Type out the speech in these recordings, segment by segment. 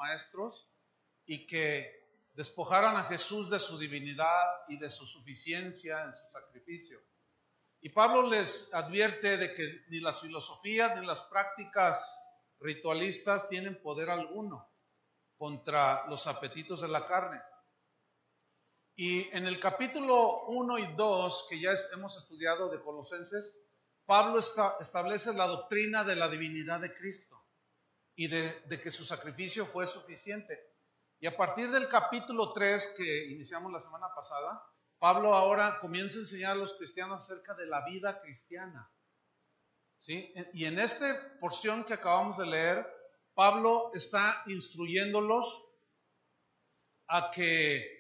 maestros y que despojaran a Jesús de su divinidad y de su suficiencia en su sacrificio. Y Pablo les advierte de que ni las filosofías ni las prácticas ritualistas tienen poder alguno contra los apetitos de la carne. Y en el capítulo 1 y 2, que ya hemos estudiado de Colosenses, Pablo establece la doctrina de la divinidad de Cristo y de que su sacrificio fue suficiente. Y a partir del capítulo 3, que iniciamos la semana pasada, Pablo ahora comienza a enseñar a los cristianos acerca de la vida cristiana. ¿Sí? Y en esta porción que acabamos de leer, Pablo está instruyéndolos a que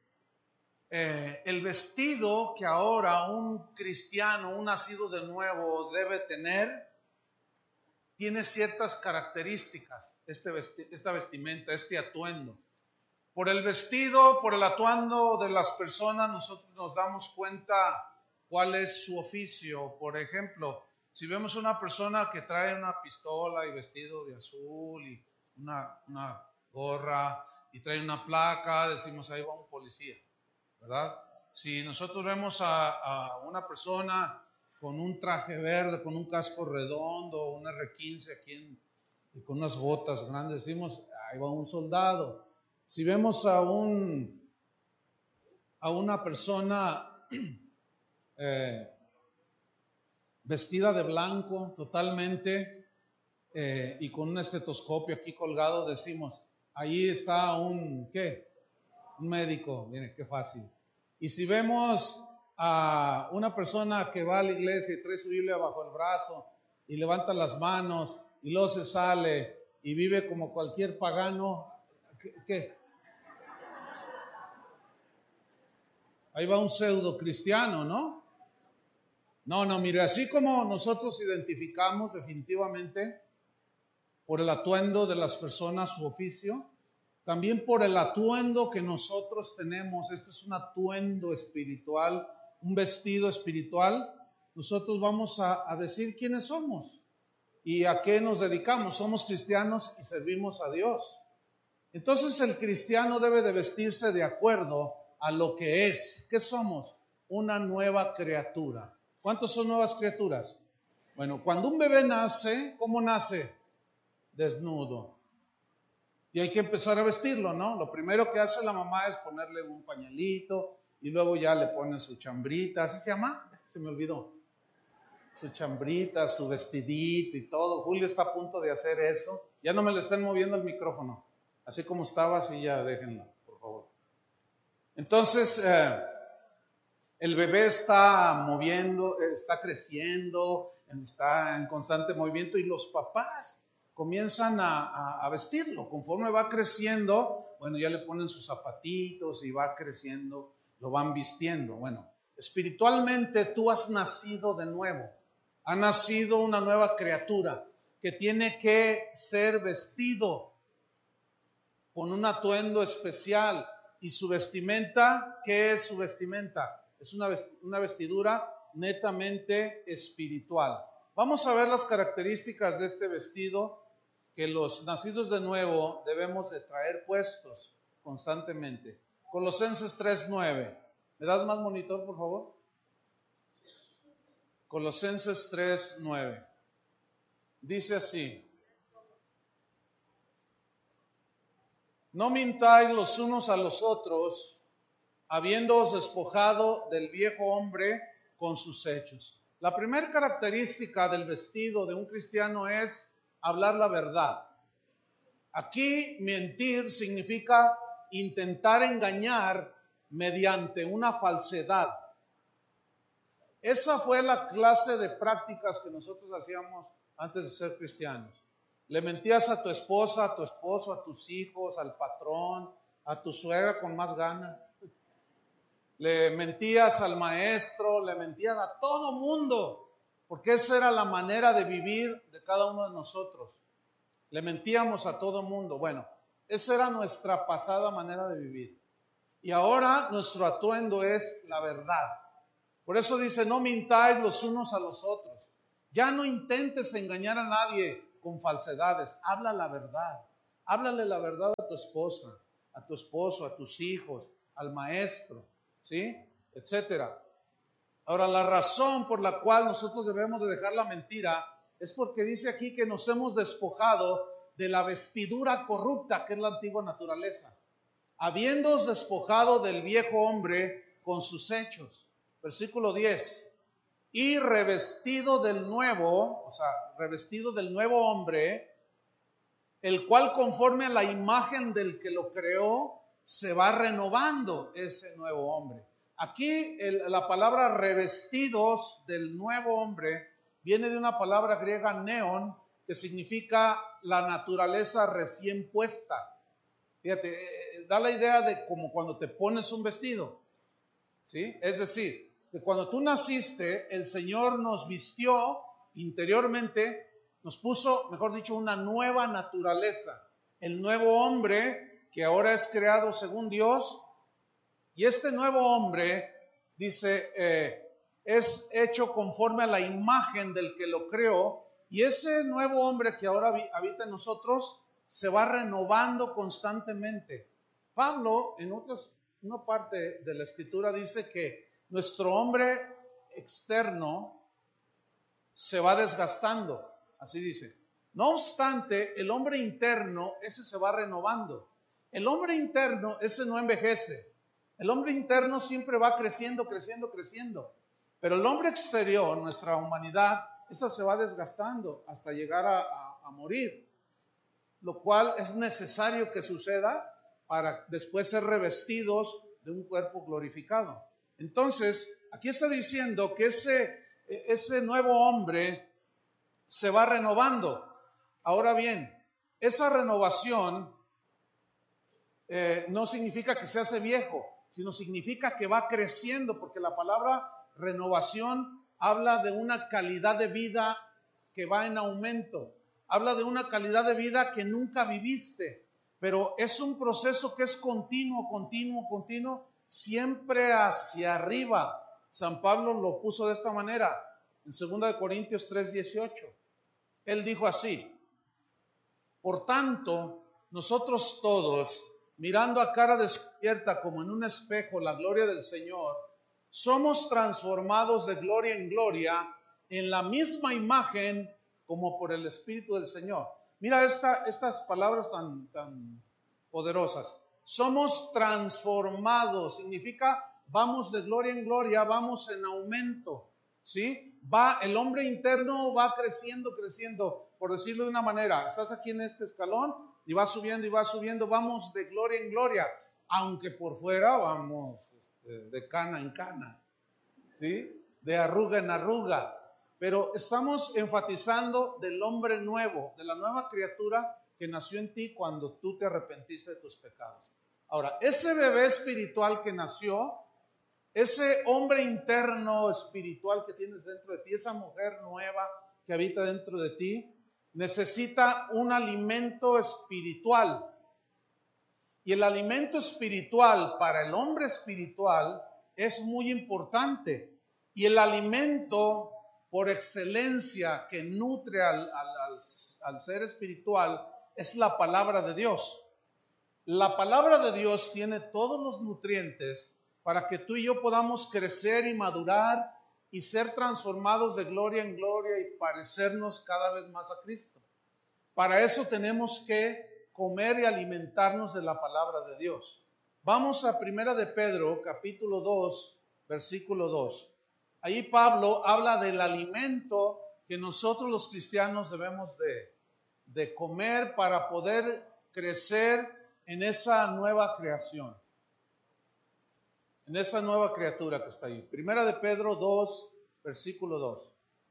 el vestido que ahora un cristiano, un nacido de nuevo debe tener, tiene ciertas características, esta vestimenta, este atuendo. Por el vestido, por el atuendo de las personas, nosotros nos damos cuenta cuál es su oficio. Por ejemplo, si vemos una persona que trae una pistola y vestido de azul y una gorra y trae una placa, decimos ahí va un policía, ¿verdad? Si nosotros vemos a una persona con un traje verde, con un casco redondo, un R15 aquí y con unas botas grandes, decimos ahí va un soldado. Si vemos a una persona vestida de blanco totalmente y con un estetoscopio aquí colgado, decimos, ahí está un médico, miren qué fácil. Y si vemos a una persona que va a la iglesia y trae su Biblia bajo el brazo y levanta las manos y luego se sale y vive como cualquier pagano, ¿qué? Ahí va un pseudo cristiano, ¿no? No, mire, así como nosotros identificamos definitivamente por el atuendo de las personas su oficio, también por el atuendo que nosotros tenemos, este es un atuendo espiritual, un vestido espiritual, nosotros vamos a decir quiénes somos y a qué nos dedicamos. Somos cristianos y servimos a Dios. Entonces el cristiano debe de vestirse de acuerdo a lo que es. ¿Qué somos? Una nueva criatura. ¿Cuántos son nuevas criaturas? Bueno, cuando un bebé nace, ¿cómo nace? Desnudo. Y hay que empezar a vestirlo, ¿no? Lo primero que hace la mamá es ponerle un pañalito y luego ya le ponen su chambrita. ¿Así se llama? Se me olvidó. Su chambrita, su vestidito y todo. Julio está a punto de hacer eso. Ya no me le estén moviendo el micrófono. Así como estaba, así ya déjenlo, por favor. Entonces, el bebé está moviendo, está creciendo, está en constante movimiento y los papás comienzan a vestirlo. Conforme va creciendo, bueno, ya le ponen sus zapatitos y va creciendo, lo van vistiendo. Bueno, espiritualmente tú has nacido de nuevo. Ha nacido una nueva criatura que tiene que ser vestido con un atuendo especial. ¿Y su vestimenta? ¿Qué es su vestimenta? Es una vestidura netamente espiritual. Vamos a ver las características de este vestido que los nacidos de nuevo debemos de traer puestos constantemente. Colosenses 3:9. ¿Me das más monitor, por favor? Colosenses 3:9. Dice así: no mintáis los unos a los otros, habiéndoos despojado del viejo hombre con sus hechos. La primera característica del vestido de un cristiano es hablar la verdad. Aquí mentir significa intentar engañar mediante una falsedad. Esa fue la clase de prácticas que nosotros hacíamos antes de ser cristianos. Le mentías a tu esposa, a tu esposo, a tus hijos, al patrón, a tu suegra con más ganas. Le mentías al maestro, le mentías a todo mundo, porque esa era la manera de vivir de cada uno de nosotros. Le mentíamos a todo mundo. Bueno, esa era nuestra pasada manera de vivir. Y ahora nuestro atuendo es la verdad. Por eso dice, no mintáis los unos a los otros. Ya no intentes engañar a nadie con falsedades, habla la verdad. Háblale la verdad a tu esposa, a tu esposo, a tus hijos, al maestro, ¿sí? Etcétera. Ahora, la razón por la cual nosotros debemos de dejar la mentira es porque dice aquí que nos hemos despojado de la vestidura corrupta que es la antigua naturaleza, habiéndoos despojado del viejo hombre con sus hechos. Versículo 10. Y revestido del nuevo, o sea, revestido del nuevo hombre, el cual conforme a la imagen del que lo creó, se va renovando ese nuevo hombre. Aquí la palabra revestidos del nuevo hombre viene de una palabra griega neon, que significa la naturaleza recién puesta. Fíjate, da la idea de como cuando te pones un vestido, ¿sí? Es decir, que cuando tú naciste, el Señor nos vistió interiormente, nos puso, mejor dicho, una nueva naturaleza, el nuevo hombre que ahora es creado según Dios, y este nuevo hombre, dice, es hecho conforme a la imagen del que lo creó, y ese nuevo hombre que ahora habita en nosotros se va renovando constantemente. Pablo, en una parte de la escritura, dice que nuestro hombre externo se va desgastando, así dice. No obstante, el hombre interno, ese se va renovando. El hombre interno, ese no envejece. El hombre interno siempre va creciendo, creciendo, creciendo. Pero el hombre exterior, nuestra humanidad, esa se va desgastando hasta llegar a morir. Lo cual es necesario que suceda para después ser revestidos de un cuerpo glorificado. Entonces, aquí está diciendo que ese nuevo hombre se va renovando. Ahora bien, esa renovación no significa que se hace viejo, sino significa que va creciendo, porque la palabra renovación habla de una calidad de vida que va en aumento, habla de una calidad de vida que nunca viviste, pero es un proceso que es continuo, continuo, continuo, siempre hacia arriba. San Pablo lo puso de esta manera en 2 Corintios 3:18. Él dijo así: por tanto, nosotros todos, mirando a cara descubierta como en un espejo la gloria del Señor, somos transformados de gloria en gloria en la misma imagen como por el Espíritu del Señor. Mira estas palabras tan poderosas. Somos transformados, significa vamos de gloria en gloria, vamos en aumento, ¿sí? El hombre interno va creciendo, creciendo, por decirlo de una manera. Estás aquí en este escalón y vas subiendo, vamos de gloria en gloria, aunque por fuera vamos de cana en cana, ¿sí? De arruga en arruga. Pero estamos enfatizando del hombre nuevo, de la nueva criatura que nació en ti cuando tú te arrepentiste de tus pecados. Ahora, ese bebé espiritual que nació, ese hombre interno espiritual que tienes dentro de ti, esa mujer nueva que habita dentro de ti, necesita un alimento espiritual. Y el alimento espiritual para el hombre espiritual es muy importante. Y el alimento por excelencia que nutre al ser espiritual es la palabra de Dios. La palabra de Dios tiene todos los nutrientes para que tú y yo podamos crecer y madurar y ser transformados de gloria en gloria y parecernos cada vez más a Cristo. Para eso tenemos que comer y alimentarnos de la palabra de Dios. Vamos a 1 de Pedro, capítulo 2, versículo 2. Ahí Pablo habla del alimento que nosotros los cristianos debemos de comer para poder crecer en esa nueva creación, en esa nueva criatura que está ahí. 1 de Pedro 2, versículo 2.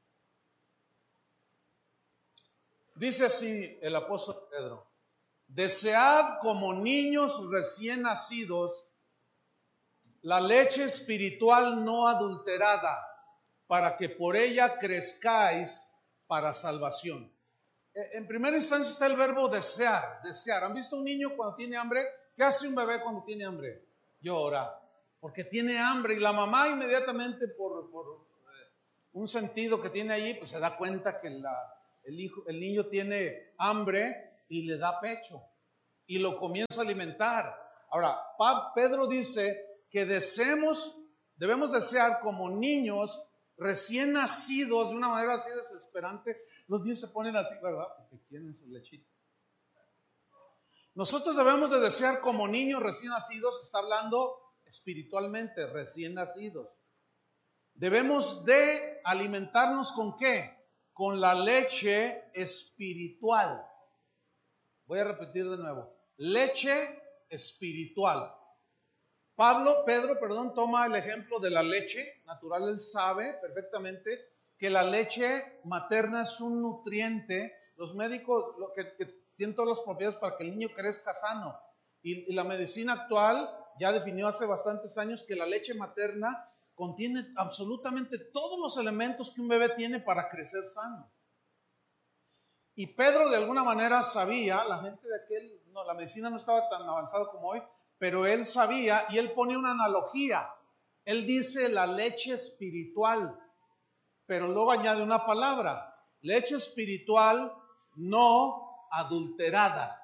Dice así el apóstol Pedro: desead como niños recién nacidos la leche espiritual no adulterada, para que por ella crezcáis para salvación. En primera instancia está el verbo desear, desear. ¿Han visto un niño cuando tiene hambre? ¿Qué hace un bebé cuando tiene hambre? Llora, porque tiene hambre, y la mamá inmediatamente por un sentido que tiene allí, pues se da cuenta que el niño tiene hambre y le da pecho. y lo comienza a alimentar. Ahora, Pedro dice que debemos desear como niños recién nacidos, de una manera así desesperante. Los niños se ponen así, ¿verdad? Porque quieren su lechita. Nosotros debemos de desear como niños recién nacidos, está hablando espiritualmente, recién nacidos. Debemos de alimentarnos ¿con qué? Con la leche espiritual. Voy a repetir de nuevo. Leche espiritual. Pedro, toma el ejemplo de la leche natural. Él sabe perfectamente que la leche materna es un nutriente. Los médicos que tienen todas las propiedades para que el niño crezca sano. Y la medicina actual ya definió hace bastantes años que la leche materna contiene absolutamente todos los elementos que un bebé tiene para crecer sano. Y Pedro de alguna manera sabía, la gente de la medicina no estaba tan avanzada como hoy, pero él sabía y él pone una analogía. Él dice la leche espiritual, pero luego añade una palabra, leche espiritual no adulterada.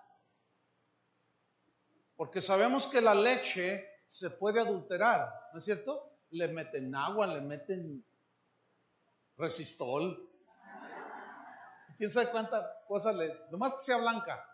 Porque sabemos que la leche se puede adulterar, ¿no es cierto? Le meten agua, le meten resistol, quién sabe cuántas cosas nomás que sea blanca.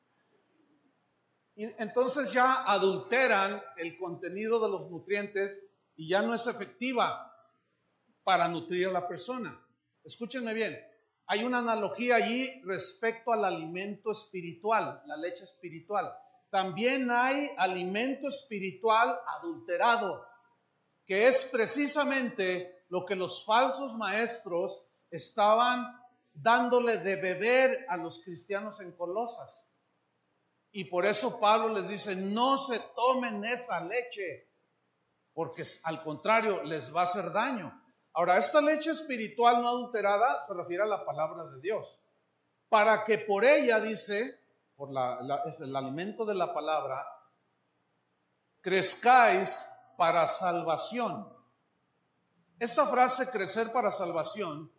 Y entonces ya adulteran el contenido de los nutrientes y ya no es efectiva para nutrir a la persona. Escúchenme bien, hay una analogía allí respecto al alimento espiritual, la leche espiritual. También hay alimento espiritual adulterado, que es precisamente lo que los falsos maestros estaban dándole de beber a los cristianos en Colosas. Y por eso Pablo les dice, no se tomen esa leche, porque al contrario, les va a hacer daño. Ahora, esta leche espiritual no adulterada se refiere a la palabra de Dios. Para que por ella, dice, es el alimento de la palabra, crezcáis para salvación. Esta frase, crecer para salvación,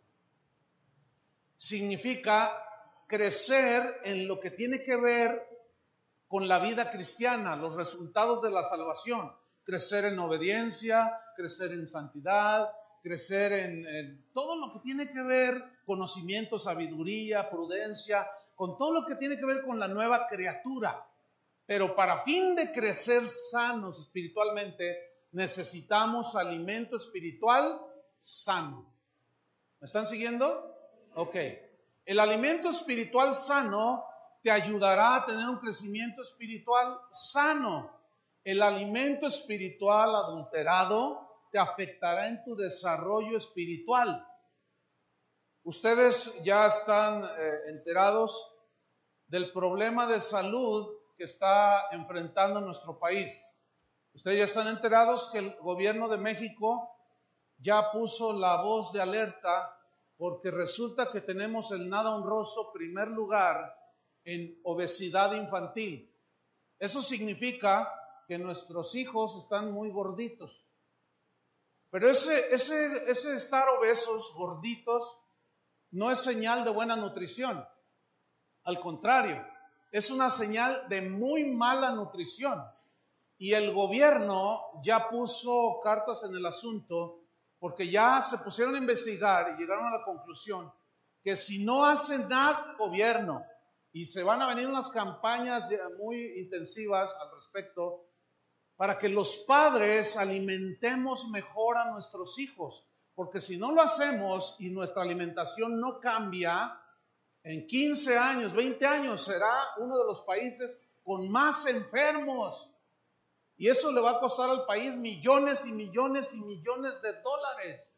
significa crecer en lo que tiene que ver con la vida cristiana, los resultados de la salvación, crecer en obediencia, crecer en santidad, crecer en todo lo que tiene que ver conocimiento, sabiduría, prudencia, con todo lo que tiene que ver con la nueva criatura. Pero para fin de crecer sanos espiritualmente, necesitamos alimento espiritual sano. ¿Me están siguiendo? Ok. El alimento espiritual sano te ayudará a tener un crecimiento espiritual sano. El alimento espiritual adulterado te afectará en tu desarrollo espiritual. Ustedes ya están enterados del problema de salud que está enfrentando nuestro país. Ustedes ya están enterados que el gobierno de México ya puso la voz de alerta porque resulta que tenemos el nada honroso primer lugar en obesidad infantil. Eso significa que nuestros hijos están muy gorditos. Pero ese estar obesos, gorditos, no es señal de buena nutrición. Al contrario, es una señal de muy mala nutrición. Y el gobierno ya puso cartas en el asunto porque ya se pusieron a investigar y llegaron a la conclusión que si no hacen nada el gobierno, y se van a venir unas campañas muy intensivas al respecto, para que los padres alimentemos mejor a nuestros hijos, porque si no lo hacemos y nuestra alimentación no cambia, en 15 años, 20 años será uno de los países con más enfermos. Y eso le va a costar al país millones y millones y millones de dólares.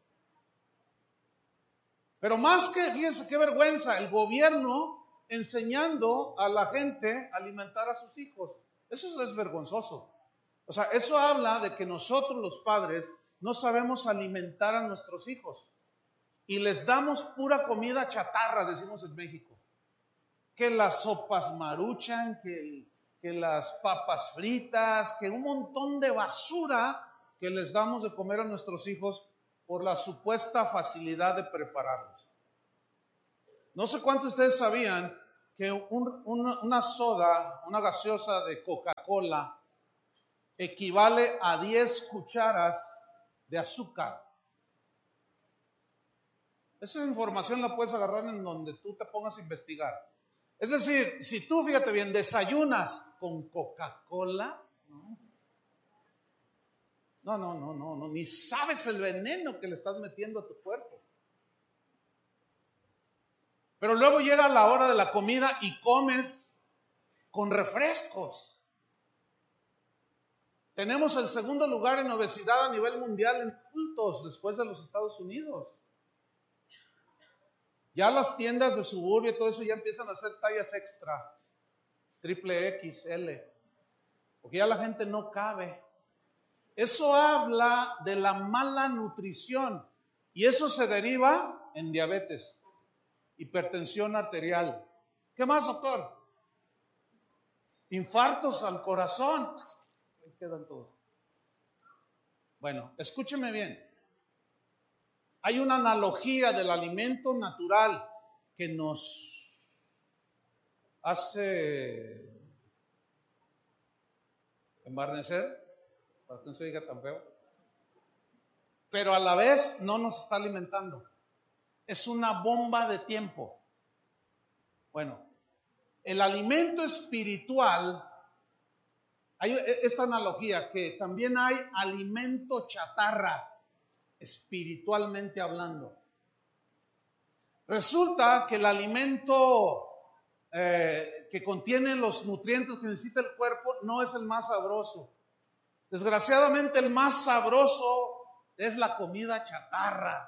Pero más que, fíjense qué vergüenza, el gobierno enseñando a la gente a alimentar a sus hijos. Eso es vergonzoso. O sea, eso habla de que nosotros los padres no sabemos alimentar a nuestros hijos. Y les damos pura comida chatarra, decimos en México. Que las sopas Maruchan, que las papas fritas, que un montón de basura que les damos de comer a nuestros hijos por la supuesta facilidad de prepararlos. No sé cuántos de ustedes sabían que una soda, una gaseosa de Coca-Cola, equivale a 10 cucharas de azúcar. Esa información la puedes agarrar en donde tú te pongas a investigar. Es decir, si tú, fíjate bien, desayunas con Coca-Cola, no, ni sabes el veneno que le estás metiendo a tu cuerpo. Pero luego llega la hora de la comida y comes con refrescos. Tenemos el segundo lugar en obesidad a nivel mundial en adultos después de los Estados Unidos. Ya las tiendas de suburbio y todo eso ya empiezan a hacer tallas extra, triple XL, porque ya la gente no cabe. Eso habla de la mala nutrición y eso se deriva en diabetes, hipertensión arterial. ¿Qué más, doctor? Infartos al corazón. Ahí quedan todos. Bueno, escúcheme bien. Hay una analogía del alimento natural que nos hace embarnecer, para que no se diga tan feo, pero a la vez no nos está alimentando. Es una bomba de tiempo. Bueno, el alimento espiritual, hay esa analogía que también hay alimento chatarra, espiritualmente hablando. Resulta que el alimento que contiene los nutrientes que necesita el cuerpo no es el más sabroso. Desgraciadamente el más sabroso es la comida chatarra.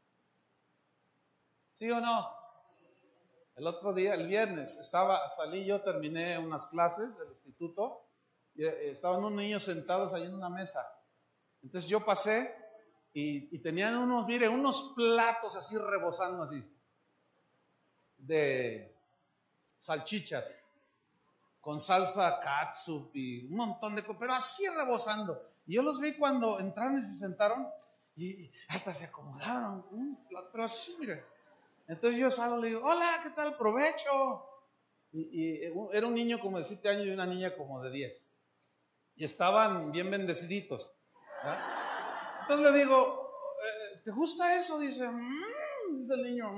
¿Sí o no? El otro día, el viernes, salí yo, terminé unas clases del instituto y estaban unos niños sentados ahí en una mesa. Entonces yo pasé y tenían unos platos así rebosando así de salchichas con salsa catsup y un montón de cosas, pero así rebosando. Y yo los vi cuando entraron y se sentaron y hasta se acomodaron, pero así, mire. Entonces yo salgo y le digo, hola, ¿qué tal? Provecho. Y era un niño como de 7 años y una niña como de 10. Y estaban bien bendeciditos, ¿verdad? Entonces le digo, ¿te gusta eso? Dice, dice el niño,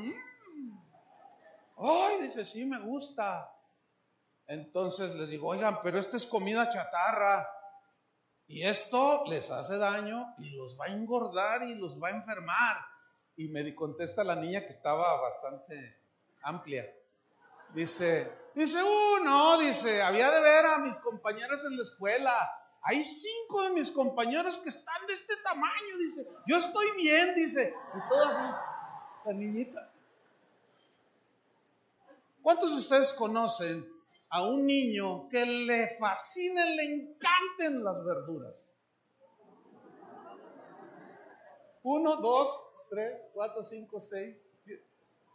ay, dice, sí, me gusta. Entonces les digo, oigan, pero esta es comida chatarra y esto les hace daño y los va a engordar y los va a enfermar. Y me contesta la niña que estaba bastante amplia. Dice, no, dice, había de ver a mis compañeras en la escuela. Hay 5 de mis compañeros que están de este tamaño, dice. Yo estoy bien, dice. Y todas, la niñita. ¿Cuántos de ustedes conocen a un niño que le fascinen, le encanten las verduras? 1, 2, 3, 4, 5, 6, 7,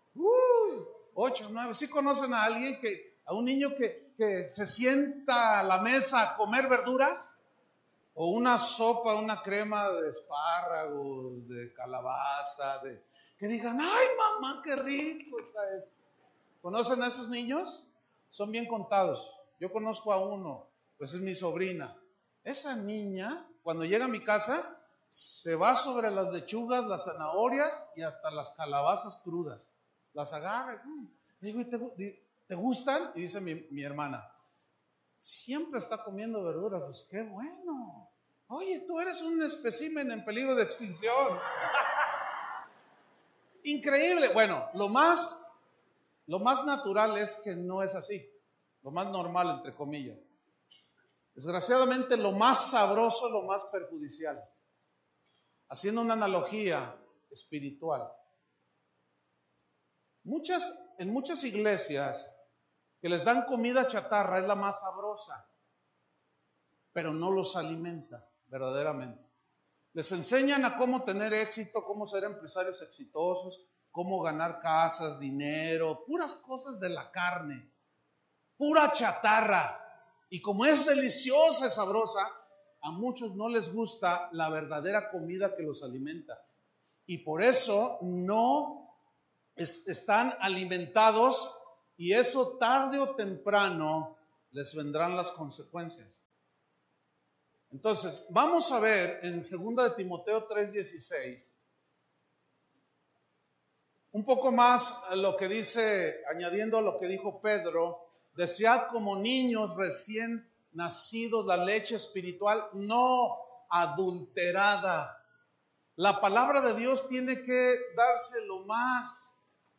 8, 9. ¿Sí conocen a alguien a un niño que se sienta a la mesa a comer verduras? O una sopa, una crema de espárragos, de calabaza, que digan, ay mamá, qué rico está esto. ¿Conocen a esos niños? Son bien contados. Yo conozco a uno, pues es mi sobrina. Esa niña, cuando llega a mi casa, se va sobre las lechugas, las zanahorias y hasta las calabazas crudas. Las agarra. Digo, ¿te gustan? Y dice mi hermana, siempre está comiendo verduras. Pues qué bueno. Oye, tú eres un espécimen en peligro de extinción. Increíble. Bueno, lo más natural es que no es así. Lo más normal, entre comillas. Desgraciadamente, lo más sabroso, lo más perjudicial. Haciendo una analogía espiritual. En muchas iglesias que les dan comida chatarra es la más sabrosa, pero no los alimenta verdaderamente. Les enseñan a cómo tener éxito, cómo ser empresarios exitosos, cómo ganar casas, dinero, puras cosas de la carne, pura chatarra. Y como es deliciosa y sabrosa, a muchos no les gusta la verdadera comida que los alimenta. Y por eso no están alimentados y eso tarde o temprano les vendrán las consecuencias. Entonces, vamos a ver en 2 de Timoteo 3:16, un poco más lo que dice, añadiendo a lo que dijo Pedro: desead como niños recién nacidos la leche espiritual no adulterada. La palabra de Dios tiene que darse lo más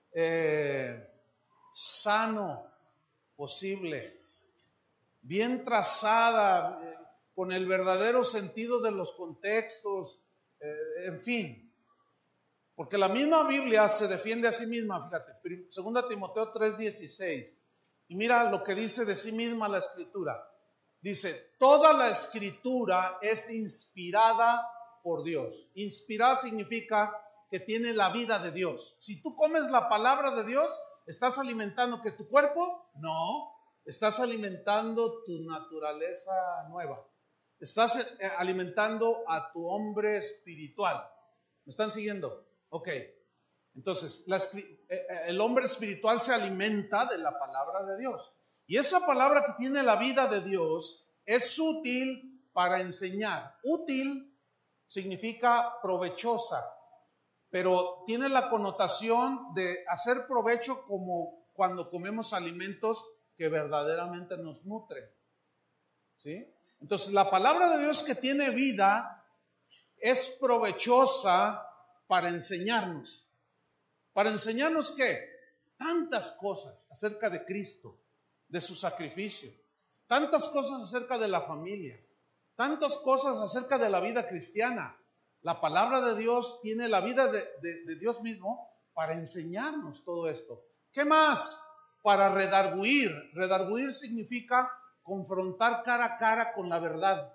sano posible, bien trazada, con el verdadero sentido de los contextos, en fin. Porque la misma Biblia se defiende a sí misma, fíjate, 2 Timoteo 3:16. Y mira lo que dice de sí misma la Escritura. Dice, toda la Escritura es inspirada por Dios. Inspirada significa que tiene la vida de Dios. Si tú comes la palabra de Dios, ¿estás alimentando que tu cuerpo? No, estás alimentando tu naturaleza nueva. Estás alimentando a tu hombre espiritual. ¿Me están siguiendo? Ok. Entonces, el hombre espiritual se alimenta de la palabra de Dios. Y esa palabra que tiene la vida de Dios es útil para enseñar. Útil significa provechosa, pero tiene la connotación de hacer provecho como cuando comemos alimentos que verdaderamente nos nutren. ¿Sí? Entonces, la palabra de Dios que tiene vida es provechosa para enseñarnos. ¿Para enseñarnos qué? Tantas cosas acerca de Cristo, de su sacrificio, tantas cosas acerca de la familia, tantas cosas acerca de la vida cristiana. La palabra de Dios tiene la vida de Dios mismo para enseñarnos todo esto. ¿Qué más? Para redarguir. Redarguir significa confrontar cara a cara con la verdad.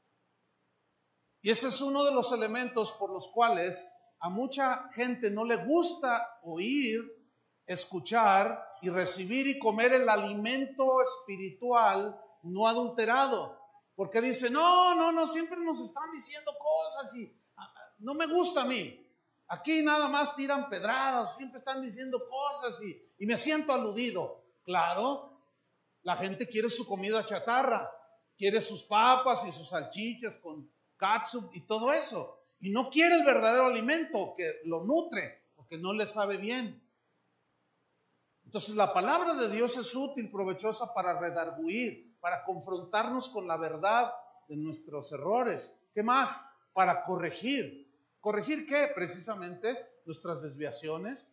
Y ese es uno de los elementos por los cuales a mucha gente no le gusta oír, escuchar y recibir y comer el alimento espiritual no adulterado. Porque dice, no, siempre nos están diciendo cosas y no me gusta a mí. Aquí nada más tiran pedradas, siempre están diciendo cosas y me siento aludido. Claro, la gente quiere su comida chatarra, quiere sus papas y sus salchichas con catsup y todo eso. Y no quiere el verdadero alimento que lo nutre, porque no le sabe bien. Entonces la palabra de Dios es útil, provechosa para redarguir, para confrontarnos con la verdad de nuestros errores. ¿Qué más? Para corregir. ¿Corregir qué? Precisamente nuestras desviaciones.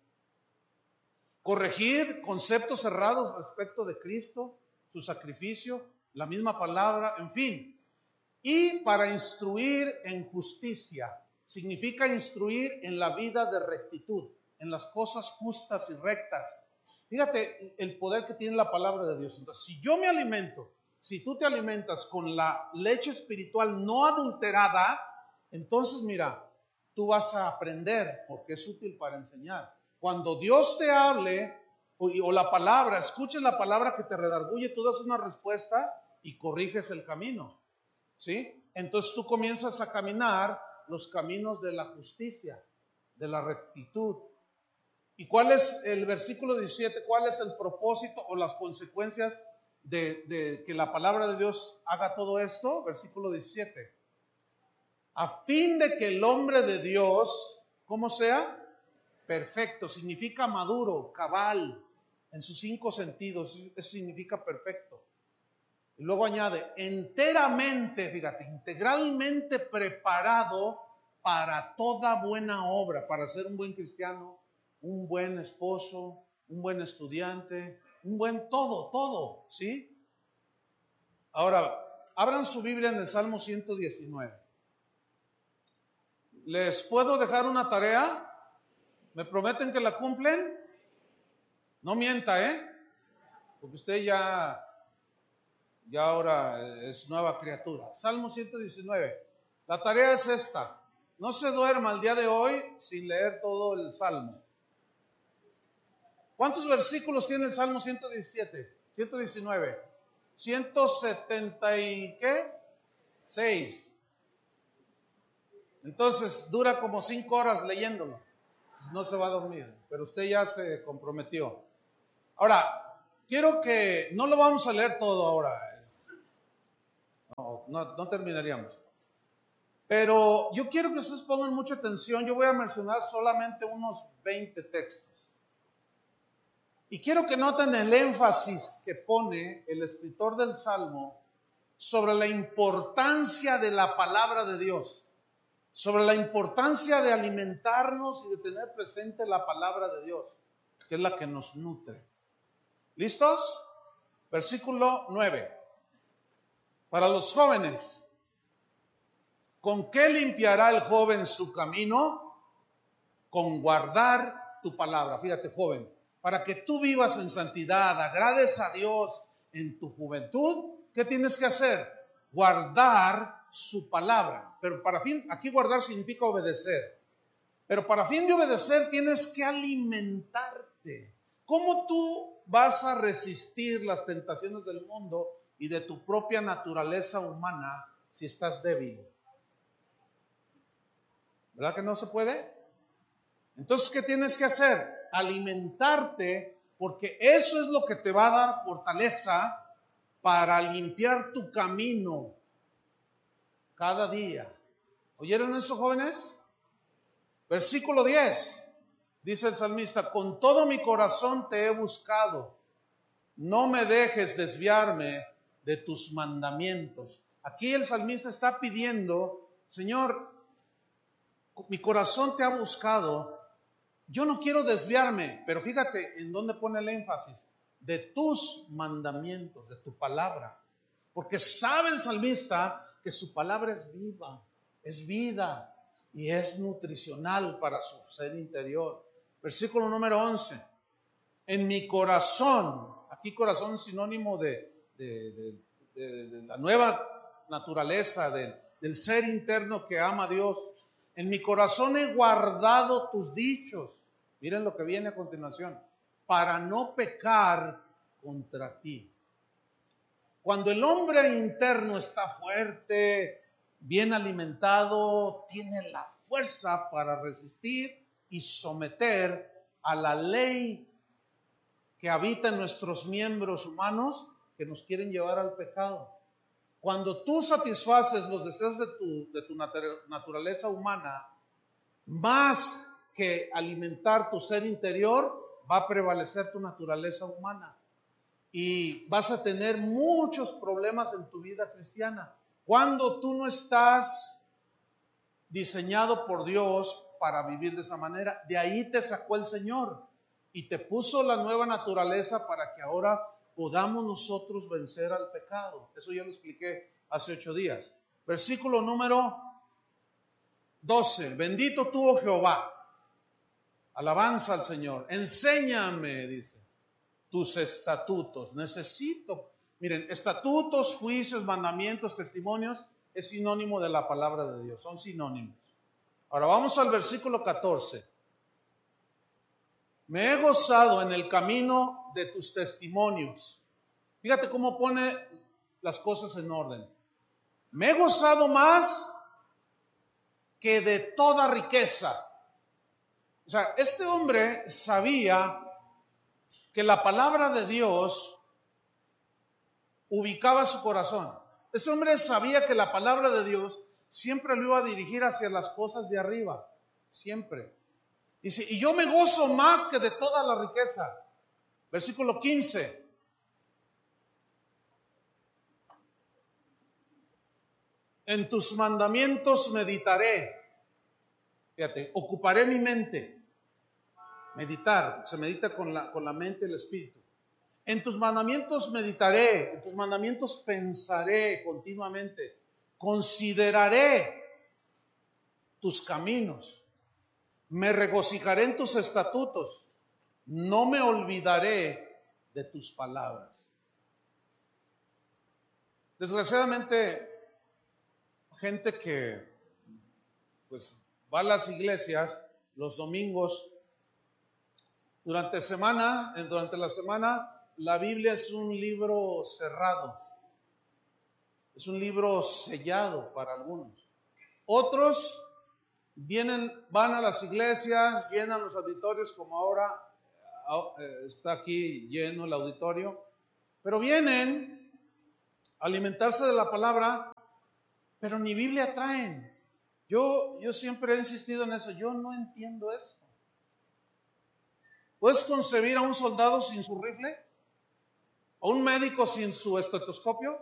Corregir conceptos errados respecto de Cristo, su sacrificio, la misma palabra, en fin. Y para instruir en justicia. Significa instruir en la vida de rectitud, en las cosas justas y rectas. Fíjate el poder que tiene la palabra de Dios. Entonces, si yo me alimento, si tú te alimentas con la leche espiritual no adulterada, entonces mira, tú vas a aprender porque es útil para enseñar. Cuando Dios te hable o la palabra, escuches la palabra que te redarguye, tú das una respuesta y corriges el camino. ¿Sí? Entonces tú comienzas a caminar los caminos de la justicia, de la rectitud. ¿Y cuál es el versículo 17? ¿Cuál es el propósito o las consecuencias de que la palabra de Dios haga todo esto? Versículo 17. A fin de que el hombre de Dios, ¿cómo sea? Perfecto, significa maduro, cabal, en sus 5 sentidos, eso significa perfecto. Y luego añade, enteramente, fíjate, integralmente preparado para toda buena obra, para ser un buen cristiano, un buen esposo, un buen estudiante, un buen todo, ¿sí? Ahora, abran su Biblia en el Salmo 119. ¿Les puedo dejar una tarea? ¿Me prometen que la cumplen? No mienta, porque usted ya ahora es nueva criatura. Salmo 119. La tarea es esta. No se duerma el día de hoy sin leer todo el Salmo. ¿Cuántos versículos tiene el Salmo 117? 119. 170 y ¿qué? 6. Entonces dura como 5 horas leyéndolo. No se va a dormir, pero usted ya se comprometió. Ahora, quiero que, no lo vamos a leer todo ahora, no terminaríamos. Pero yo quiero que ustedes pongan mucha atención, yo voy a mencionar solamente unos 20 textos. Y quiero que noten el énfasis que pone el escritor del Salmo sobre la importancia de la palabra de Dios, sobre la importancia de alimentarnos y de tener presente la palabra de Dios, que es la que nos nutre. ¿Listos? Versículo 9. Para los jóvenes, ¿con qué limpiará el joven su camino? Con guardar tu palabra. Fíjate, joven, para que tú vivas en santidad, agrades a Dios en tu juventud, ¿qué tienes que hacer? Guardar su palabra. Pero aquí guardar significa obedecer. Pero para fin de obedecer tienes que alimentarte. ¿Cómo tú vas a resistir las tentaciones del mundo y de tu propia naturaleza humana si estás débil? ¿Verdad que no se puede? Entonces, ¿qué tienes que hacer? Alimentarte, porque eso es lo que te va a dar fortaleza para limpiar tu camino cada día. ¿Oyeron eso, jóvenes? Versículo 10. Dice el salmista, con todo mi corazón te he buscado. No me dejes desviarme de tus mandamientos. Aquí el salmista está pidiendo, Señor, mi corazón te ha buscado. Yo no quiero desviarme, pero fíjate en dónde pone el énfasis, de tus mandamientos, de tu palabra. Porque sabe el salmista que su palabra es viva, es vida y es nutricional para su ser interior. Versículo número 11. En mi corazón, aquí corazón es sinónimo de la nueva naturaleza, del ser interno que ama a Dios. En mi corazón he guardado tus dichos. Miren lo que viene a continuación. Para no pecar contra ti. Cuando el hombre interno está fuerte, bien alimentado, tiene la fuerza para resistir y someter a la ley que habita en nuestros miembros humanos que nos quieren llevar al pecado. Cuando tú satisfaces los deseos de tu naturaleza humana, más que alimentar tu ser interior, va a prevalecer tu naturaleza humana. Y vas a tener muchos problemas en tu vida cristiana. Cuando tú no estás diseñado por Dios para vivir de esa manera, de ahí te sacó el Señor y te puso la nueva naturaleza para que ahora podamos nosotros vencer al pecado. Eso ya lo expliqué hace 8 días. Versículo número 12. Bendito tú, oh Jehová. Alabanza al Señor. Enséñame, dice, tus estatutos. Necesito. Miren, estatutos, juicios, mandamientos, testimonios es sinónimo de la palabra de Dios. Son sinónimos. Ahora vamos al versículo 14. Me he gozado en el camino de tus testimonios. Fíjate cómo pone las cosas en orden. Me he gozado más que de toda riqueza. O sea, este hombre sabía que la palabra de Dios ubicaba su corazón. Este hombre sabía que la palabra de Dios siempre lo iba a dirigir hacia las cosas de arriba. Siempre. Dice, y yo me gozo más que de toda la riqueza. Versículo 15. En tus mandamientos meditaré. Fíjate, ocuparé mi mente. Meditar, se medita con la mente y el espíritu. En tus mandamientos meditaré, en tus mandamientos pensaré continuamente. Consideraré tus caminos. Me regocijaré en tus estatutos. No me olvidaré de tus palabras. Desgraciadamente, gente que pues va a las iglesias los domingos, durante la semana, la Biblia es un libro cerrado. Es un libro sellado para algunos. Otros van a las iglesias, llenan los auditorios como ahora está aquí lleno el auditorio, pero vienen a alimentarse de la palabra, pero ni Biblia traen. Yo siempre he insistido en eso, yo no entiendo eso. ¿Puedes concebir a un soldado sin su rifle? ¿A un médico sin su estetoscopio?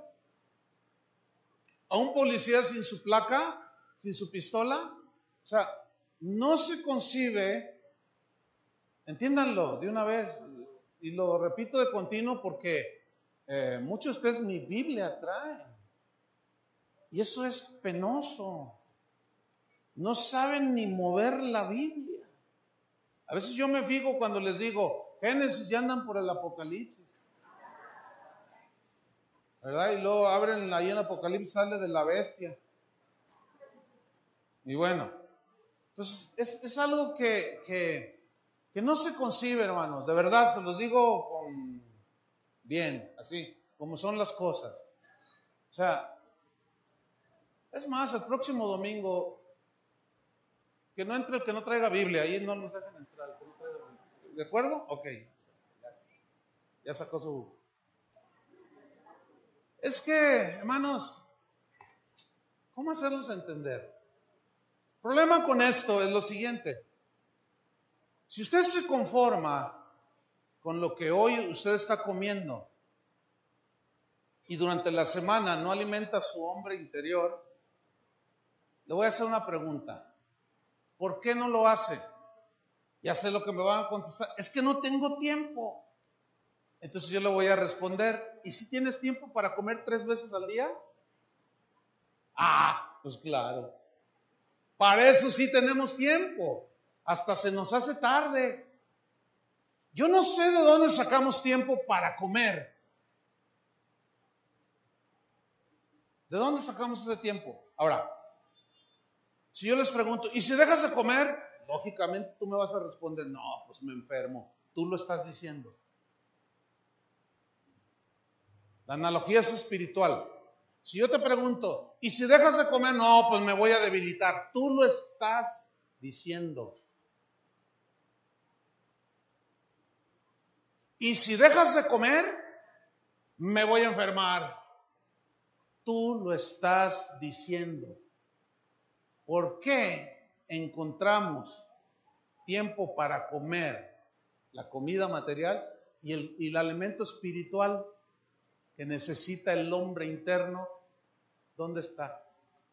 ¿A un policía sin su placa? ¿Sin su pistola? O sea, no se concibe, entiéndanlo de una vez, y lo repito de continuo porque muchos de ustedes ni Biblia traen. Y eso es penoso. No saben ni mover la Biblia. A veces yo me fijo cuando les digo, Génesis, ya andan por el Apocalipsis. ¿Verdad? Y luego abren ahí en Apocalipsis, sale de la bestia. Y bueno, entonces es algo que no se concibe, hermanos. De verdad, se los digo con bien, así, como son las cosas. O sea, es más, el próximo domingo, que no entre el que no traiga Biblia, ahí no nos dejan entrar. El que no traiga Biblia. ¿De acuerdo? Ok, ya sacó su... Es que, hermanos, ¿cómo hacerlos entender? El problema con esto es lo siguiente. Si usted se conforma con lo que hoy usted está comiendo y durante la semana no alimenta a su hombre interior, le voy a hacer una pregunta. ¿Por qué no lo hace? Ya sé lo que me van a contestar. Es que no tengo tiempo. Entonces yo le voy a responder, ¿y si tienes tiempo para comer 3 veces al día? Ah, pues claro. Para eso sí tenemos tiempo. Hasta se nos hace tarde. Yo no sé de dónde sacamos tiempo para comer. ¿De dónde sacamos ese tiempo? Ahora, si yo les pregunto, ¿y si dejas de comer? Lógicamente tú me vas a responder, no, pues me enfermo. Tú lo estás diciendo. La analogía es espiritual. Si yo te pregunto, ¿y si dejas de comer? No, pues me voy a debilitar. Tú lo estás diciendo. ¿Y si dejas de comer? Me voy a enfermar. Tú lo estás diciendo. ¿Por qué encontramos tiempo para comer la comida material y el alimento espiritual que necesita el hombre interno? ¿Dónde está?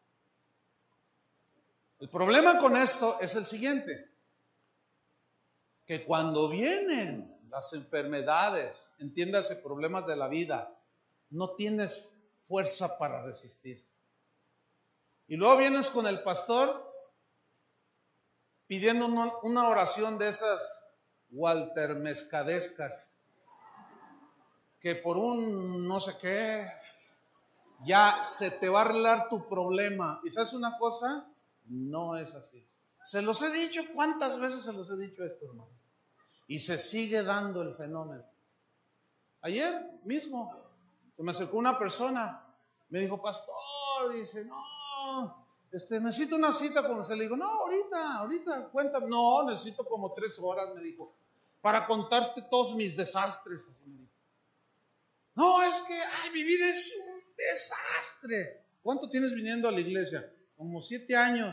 El problema con esto es el siguiente, que cuando vienen las enfermedades, entiéndase, problemas de la vida, no tienes fuerza para resistir. Y luego vienes con el pastor pidiendo una oración de esas waltermescadescas, que por un no sé qué, ya se te va a arreglar tu problema. ¿Y sabes una cosa? No es así. Se los he dicho, ¿cuántas veces se los he dicho esto, hermano? Y se sigue dando el fenómeno. Ayer mismo se me acercó una persona, me dijo, pastor, dice, no, necesito una cita con usted. Le digo, no, ahorita, cuéntame. No, necesito como 3 horas, me dijo, para contarte todos mis desastres. Así me dijo. No, es que, mi vida es un desastre. ¿Cuánto tienes viniendo a la iglesia? Como 7 años.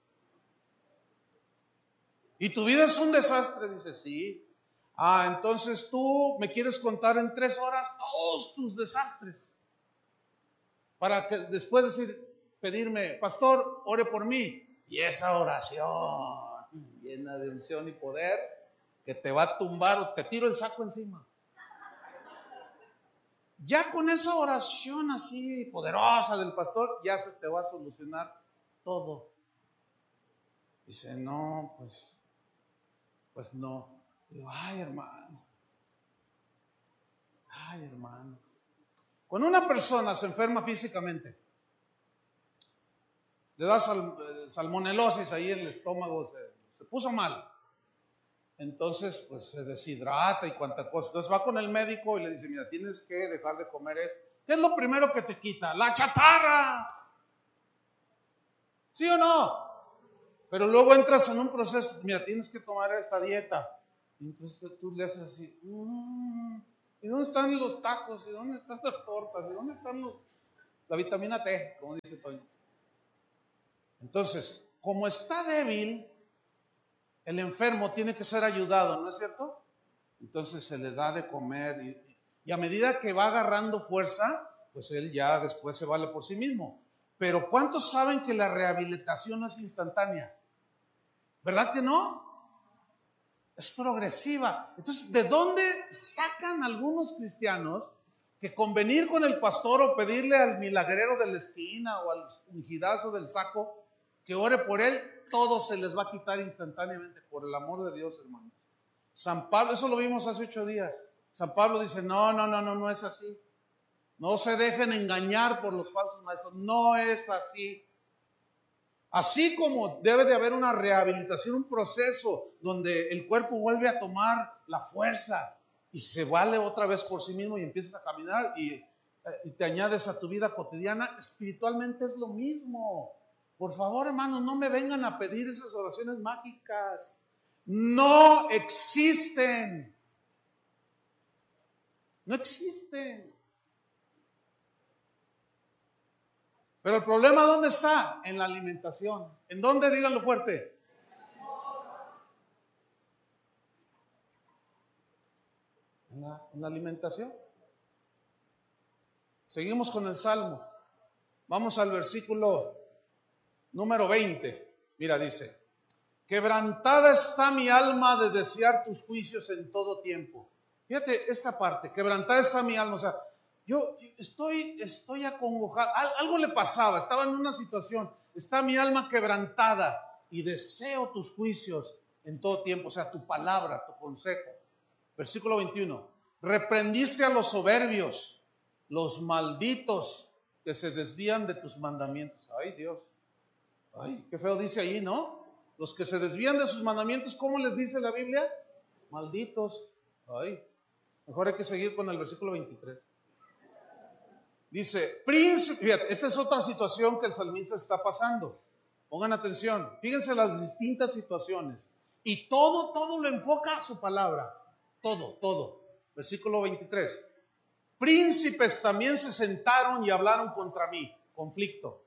¿Y tu vida es un desastre? Dice, sí. Entonces tú me quieres contar en 3 horas todos tus desastres. Para que después pedirme, pastor, ore por mí. Y esa oración llena de unción y poder que te va a tumbar o te tiro el saco encima. Ya con esa oración así poderosa del pastor, ya se te va a solucionar todo. Dice, no, pues no. Digo, hermano. Cuando una persona se enferma físicamente, le da salmonelosis ahí en el estómago, se puso mal. Entonces, pues se deshidrata y cuánta cosa. Entonces va con el médico y le dice, mira, tienes que dejar de comer esto. ¿Qué es lo primero que te quita? ¡La chatarra! ¿Sí o no? Pero luego entras en un proceso, mira, tienes que tomar esta dieta. Y entonces tú le haces así, ¿y dónde están los tacos? ¿Y dónde están las tortas? ¿Y dónde están la vitamina T? Como dice Toño. Entonces, como está débil, el enfermo tiene que ser ayudado, ¿no es cierto? Entonces se le da de comer y a medida que va agarrando fuerza, pues él ya después se vale por sí mismo. Pero ¿cuántos saben que la rehabilitación no es instantánea? ¿Verdad que no? Es progresiva. Entonces, ¿de dónde sacan algunos cristianos que con venir con el pastor o pedirle al milagrero de la esquina o al ungidazo del saco que ore por él, todo se les va a quitar instantáneamente? Por el amor de Dios, hermanos. San Pablo, eso lo vimos hace 8 días. San Pablo dice, no es así. No se dejen engañar por los falsos maestros. No es así. Así como debe de haber una rehabilitación, un proceso donde el cuerpo vuelve a tomar la fuerza y se vale otra vez por sí mismo y empiezas a caminar y te añades a tu vida cotidiana, espiritualmente es lo mismo. Por favor, hermanos, no me vengan a pedir esas oraciones mágicas. No existen. No existen. Pero el problema, ¿dónde está? En la alimentación. ¿En dónde? Díganlo fuerte. En la alimentación. Seguimos con el Salmo. Vamos al versículo número 20. Mira, dice, quebrantada está mi alma de desear tus juicios en todo tiempo. Fíjate esta parte, quebrantada está mi alma. O sea, yo estoy acongojado. Algo le pasaba, estaba en una situación. Está mi alma quebrantada y deseo tus juicios en todo tiempo. O sea, tu palabra, tu consejo. Versículo 21. Reprendiste a los soberbios, los malditos que se desvían de tus mandamientos. Ay, Dios. Ay, qué feo dice ahí, ¿no? Los que se desvían de sus mandamientos, ¿cómo les dice la Biblia? Malditos. Ay, mejor hay que seguir con el versículo 23. Dice, príncipe, fíjate, esta es otra situación que el salmista está pasando. Pongan atención, fíjense las distintas situaciones. Y todo lo enfoca a su palabra. Todo. Versículo 23. Príncipes también se sentaron y hablaron contra mí. Conflicto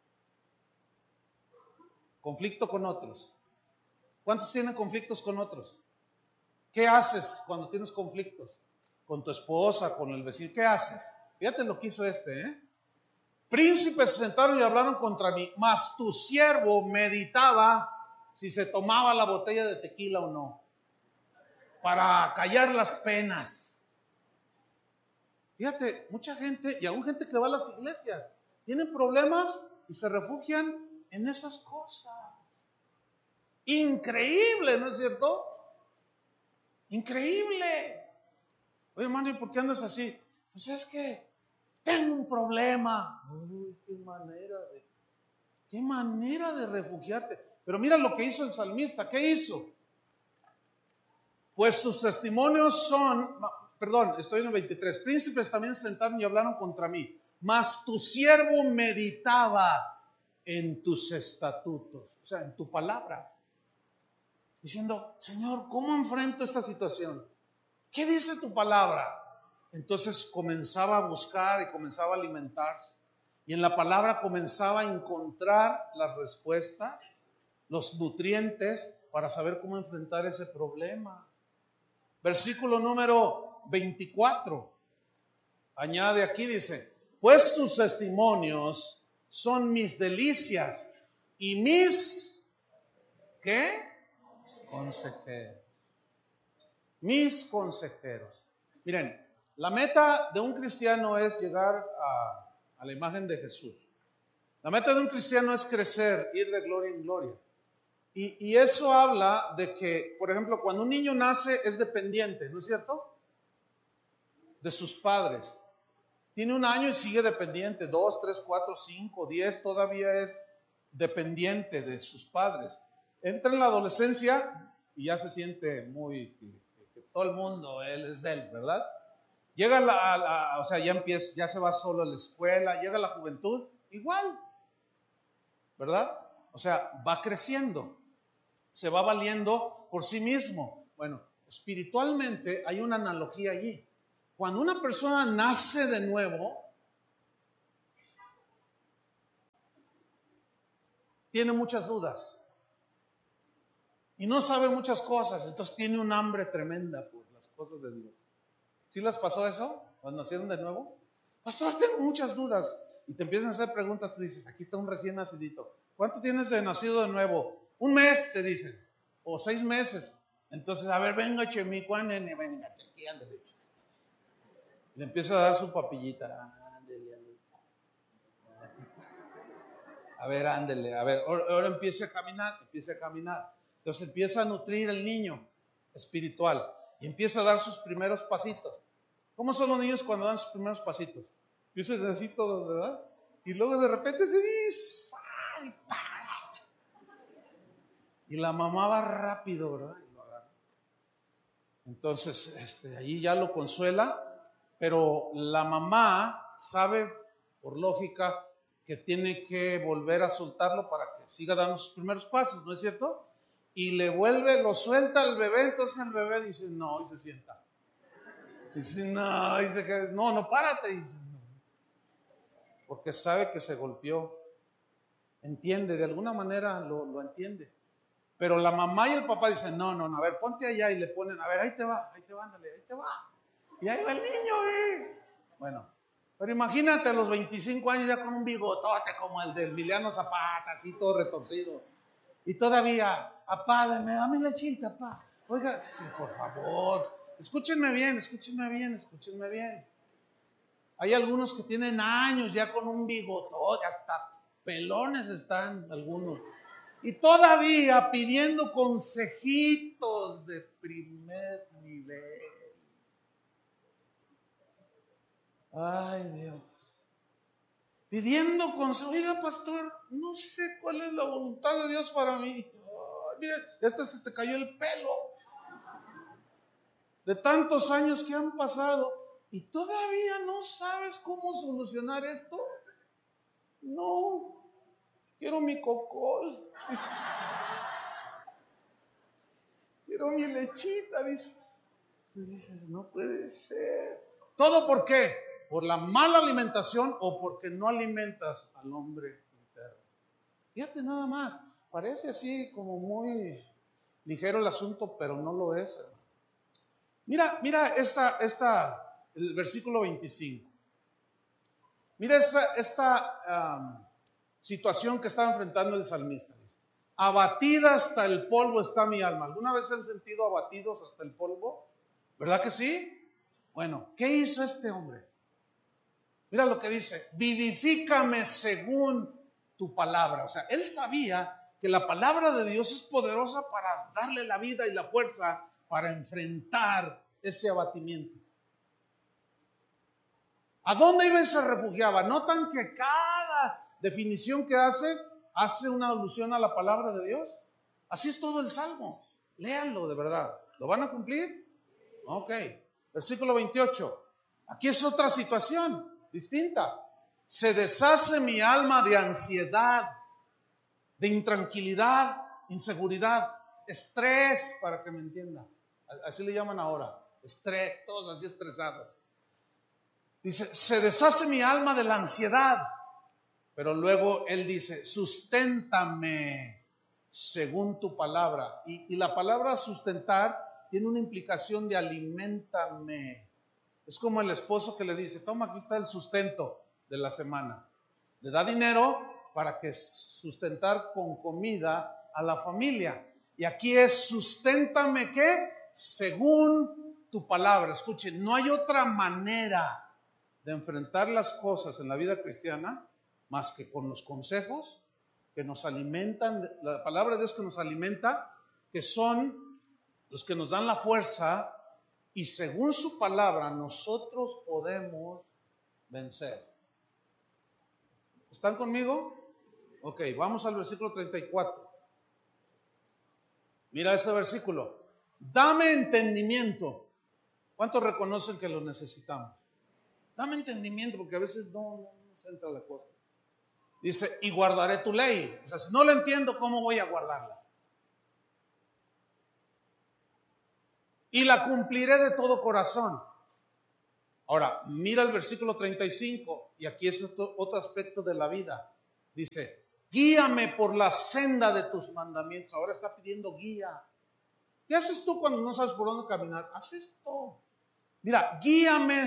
con otros. ¿Cuántos tienen conflictos con otros? ¿Qué haces cuando tienes conflictos? Con tu esposa, con el vecino. ¿Qué haces? Fíjate lo que hizo Príncipes se sentaron y hablaron contra mí, mas tu siervo meditaba si se tomaba la botella de tequila o no, para callar las penas. Fíjate, mucha gente, y aún gente que va a las iglesias, tienen problemas y se refugian en esas cosas. Increíble, ¿no es cierto? Increíble. Oye, hermano, ¿y por qué andas así? Pues es que tengo un problema. Uy, qué manera de refugiarte. Pero mira lo que hizo el salmista. ¿Qué hizo? Pues tus testimonios son, perdón, estoy en el 23. Príncipes también se sentaron y hablaron contra mí, mas tu siervo meditaba en tus estatutos, o sea, en tu palabra, diciendo, Señor, ¿cómo enfrento esta situación? ¿Qué dice tu palabra? Entonces comenzaba a buscar y comenzaba a alimentarse. Y en la palabra comenzaba a encontrar las respuestas, los nutrientes para saber cómo enfrentar ese problema. Versículo número 24. Añade aquí, dice, pues tus testimonios son mis delicias y mis, ¿qué? Consejeros. Mis consejeros. Miren, la meta de un cristiano es llegar a la imagen de Jesús. La meta de un cristiano es crecer, ir de gloria en gloria. Y eso habla de que, por ejemplo, cuando un niño nace es dependiente, ¿no es cierto? De sus padres. Tiene 1 año y sigue dependiente, 2, 3, 4, 5, 10, todavía es dependiente de sus padres. Entra en la adolescencia y ya se siente muy, que todo el mundo, él es de él, ¿verdad? Llega o sea, ya se va solo a la escuela, llega la juventud, igual, ¿verdad? O sea, va creciendo, se va valiendo por sí mismo. Bueno, espiritualmente hay una analogía allí. Cuando una persona nace de nuevo, tiene muchas dudas y no sabe muchas cosas, entonces tiene un hambre tremenda por las cosas de Dios. ¿Sí les pasó eso cuando nacieron de nuevo? Pastor, tengo muchas dudas. Y te empiezan a hacer preguntas, tú dices, aquí está un recién nacidito. ¿Cuánto tienes de nacido de nuevo? 1 mes, te dicen, o 6 meses. Entonces, a ver, venga, chemicuán, nene, venga, aquí, ándale. Le empieza a dar su papillita. Ándale, ándale. A ver, ándele, a ver, ahora empiece a caminar. Entonces empieza a nutrir el niño espiritual y empieza a dar sus primeros pasitos. ¿Cómo son los niños cuando dan sus primeros pasitos? Empiezan así todos, ¿verdad? Y luego de repente se dice, ¡ay, para! Y la mamá va rápido, ¿verdad? Y lo agarra. Entonces, allí ya lo consuela, pero la mamá sabe, por lógica, que tiene que volver a soltarlo para que siga dando sus primeros pasos, ¿no es cierto? Y le vuelve, lo suelta al bebé, entonces el bebé dice, no, y se sienta. Dice, no, dice que, no, párate. Dice, no. Porque sabe que se golpeó. Entiende, de alguna manera lo entiende. Pero la mamá y el papá dicen, no, a ver, ponte allá y le ponen, a ver, ahí te va, ándale, ahí te va. Y ahí va el niño, Bueno, pero imagínate a los 25 años ya con un bigotote como el de Emiliano Zapata, así todo retorcido. Y todavía, apá, dame lechita, apá. Oiga, sí, por favor, escúchenme bien. Hay algunos que tienen años ya con un bigotote, hasta pelones están algunos. Y todavía pidiendo consejitos de primer nivel. Ay, Dios. Pidiendo consejo. Oiga, pastor, no sé cuál es la voluntad de Dios para mí. Ay, mire, se te cayó el pelo. De tantos años que han pasado. ¿Y todavía no sabes cómo solucionar esto? No. Quiero mi cocol. Dice. Quiero mi lechita, dice. Tú dices, no puede ser. ¿Todo por qué? Por la mala alimentación o porque no alimentas al hombre interno. Fíjate nada más, parece así como muy ligero el asunto, pero no lo es, hermano. Mira el versículo 25. Mira esta situación que estaba enfrentando el salmista. Dice, abatida hasta el polvo está mi alma. ¿Alguna vez se han sentido abatidos hasta el polvo? ¿Verdad que sí? Bueno, ¿qué hizo este hombre? Mira lo que dice, vivifícame según tu palabra. O sea, él sabía que la palabra de Dios es poderosa para darle la vida y la fuerza para enfrentar ese abatimiento. ¿A dónde iba y se refugiaba? ¿Notan que cada definición que hace una alusión a la palabra de Dios? Así es todo el Salmo. Léanlo de verdad. ¿Lo van a cumplir? Ok. Versículo 28. Aquí es otra situación distinta. Se deshace mi alma de ansiedad, de intranquilidad, inseguridad, estrés, para que me entiendan. Así le llaman ahora. Estrés, todos así estresados. Dice, se deshace mi alma de la ansiedad. Pero luego él dice, susténtame según tu palabra. Y la palabra sustentar tiene una implicación de aliméntame. Es como el esposo que le dice, toma, aquí está el sustento de la semana. Le da dinero para que sustentar con comida a la familia. Y aquí es susténtame, ¿qué? Según tu palabra. Escuchen, no hay otra manera de enfrentar las cosas en la vida cristiana más que con los consejos que nos alimentan, la palabra de Dios que nos alimenta, que son los que nos dan la fuerza y según su palabra nosotros podemos vencer. ¿Están conmigo? Ok, vamos al versículo 34. Mira este versículo. Dame entendimiento. ¿Cuántos reconocen que lo necesitamos? Dame entendimiento porque a veces no se entra la cosa. Dice, y guardaré tu ley. O sea, si no lo entiendo, ¿cómo voy a guardarla? y la cumpliré de todo corazón. Ahora, mira el versículo 35, y aquí es otro aspecto de la vida. Dice, guíame por la senda de tus mandamientos. Ahora está pidiendo guía. ¿Qué haces tú cuando no sabes por dónde caminar? Haz esto. Mira, guíame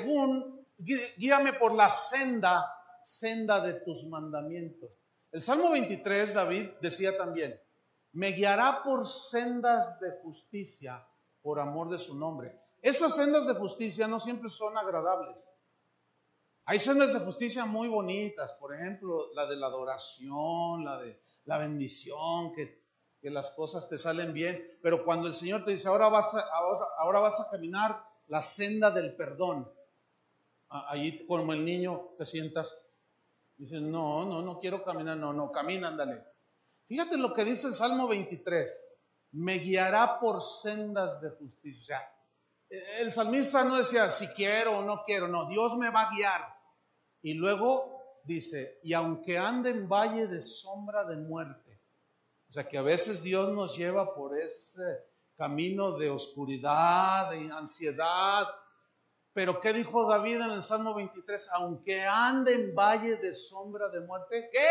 por la senda de tus mandamientos. El Salmo 23, David decía también, me guiará por sendas de justicia por amor de su nombre. Esas sendas de justicia no siempre son agradables. Hay sendas de justicia muy bonitas, por ejemplo, la de la adoración, la de la bendición, que las cosas te salen bien, pero cuando el Señor te dice, ahora vas a caminar la senda del perdón, allí como el niño te sientas, dices, no quiero caminar, no, camina, ándale. Fíjate lo que dice el Salmo 23, me guiará por sendas de justicia. O sea, el salmista no decía si quiero o no quiero, no, Dios me va a guiar. Y luego dice, y aunque ande en valle de sombra de muerte, o sea que a veces Dios nos lleva por ese camino de oscuridad, de ansiedad. Pero ¿qué dijo David en el Salmo 23? Aunque ande en valle de sombra de muerte, ¿qué?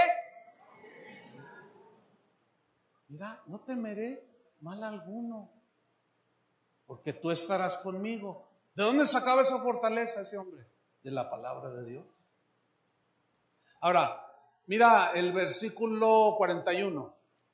Mira, no temeré mal alguno, porque tú estarás conmigo. ¿De dónde sacaba esa fortaleza ese hombre? De la palabra de Dios. Ahora, mira el versículo 41.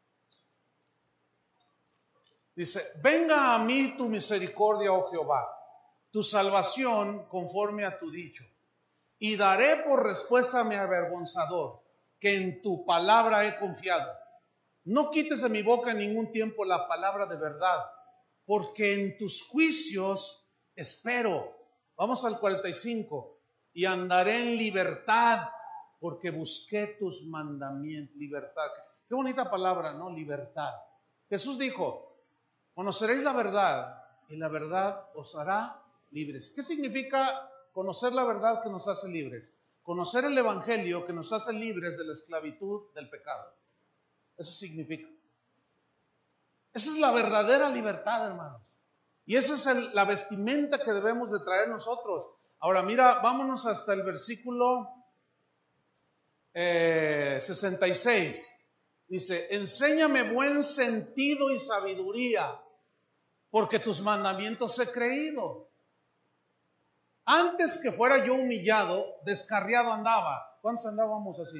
Dice, venga a mí tu misericordia, oh Jehová, tu salvación conforme a tu dicho. Y daré por respuesta a mi avergonzador, que en tu palabra he confiado. No quites de mi boca en ningún tiempo la palabra de verdad, porque en tus juicios espero. Vamos al 45. Y andaré en libertad, porque busqué tus mandamientos. Libertad. Qué bonita palabra, ¿no? Libertad. Jesús dijo, conoceréis la verdad, y la verdad os hará libres. ¿Qué significa conocer la verdad que nos hace libres? Conocer el Evangelio que nos hace libres de la esclavitud del pecado. Eso significa. Esa es la verdadera libertad, hermanos. Y esa es la vestimenta que debemos de traer nosotros. Ahora mira, vámonos hasta el versículo 66. Dice, enséñame buen sentido y sabiduría, porque tus mandamientos he creído. Antes que fuera yo humillado, descarriado andaba. ¿Cuántos andábamos así?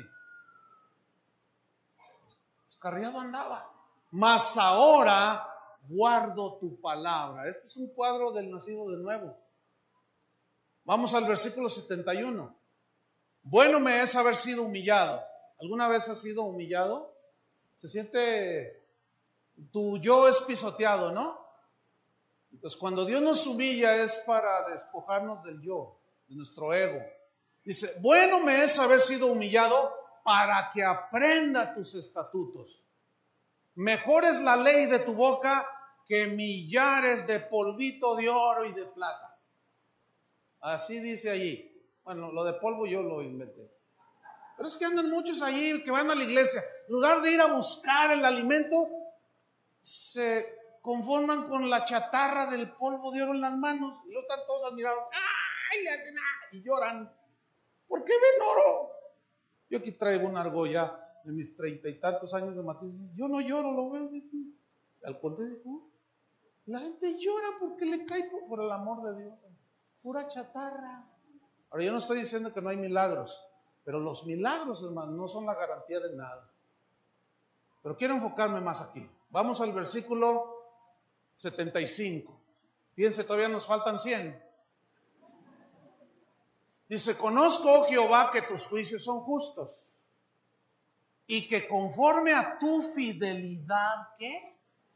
Descarriado andaba. Mas ahora guardo tu palabra. Este es un cuadro del nacido de nuevo. Vamos al versículo 71. Bueno me es haber sido humillado. ¿Alguna vez has sido humillado? Se siente, tu yo es pisoteado, ¿no? Entonces cuando Dios nos humilla es para despojarnos del yo, de nuestro ego. Dice, bueno me es haber sido humillado para que aprenda tus estatutos. Mejor es la ley de tu boca que millares de polvito de oro y de plata. Así dice allí. Bueno, lo de polvo yo lo inventé. Pero es que andan muchos allí que van a la iglesia. En lugar de ir a buscar el alimento, se conforman con la chatarra del polvo de oro en las manos. Y luego están todos admirados. ¡Ay! Le hacen y lloran. ¿Por qué ven oro? Yo aquí traigo una argolla de mis 30 y tantos años de matrimonio. Yo no lloro, lo veo. Al contrario, la gente llora porque le cae por el amor de Dios. Pura chatarra. Ahora, yo no estoy diciendo que no hay milagros, pero los milagros, hermano, no son la garantía de nada. Pero quiero enfocarme más aquí. Vamos al versículo 75. Fíjense, todavía nos faltan 100. Dice, conozco, oh Jehová, que tus juicios son justos y que conforme a tu fidelidad, ¿qué?